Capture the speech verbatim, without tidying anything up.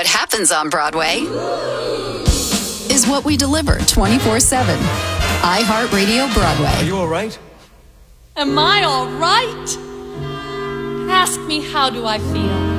What happens on Broadway is what we deliver twenty-four seven. iHeartRadio Broadway. Are you all right? Am I all right? Ask me, how do I feel?